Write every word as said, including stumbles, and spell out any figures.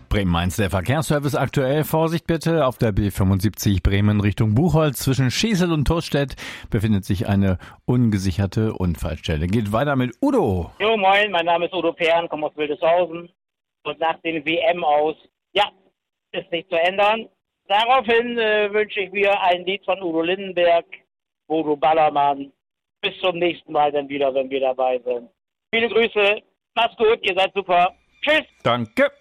Bremen-Mainz, der Verkehrsservice aktuell. Vorsicht bitte, auf der B fünfundsiebzig Bremen Richtung Buchholz zwischen Schesel und Tostedt befindet sich eine ungesicherte Unfallstelle. Geht weiter mit Udo. Jo, moin, mein Name ist Udo Pern, komme aus Wildeshausen. Und nach dem W M aus, ja, ist nicht zu ändern. Daraufhin äh, wünsche ich mir ein Lied von Udo Lindenberg, Bodo Ballermann. Bis zum nächsten Mal dann wieder, wenn wir dabei sind. Viele Grüße, macht's gut, ihr seid super. Tschüss. Danke.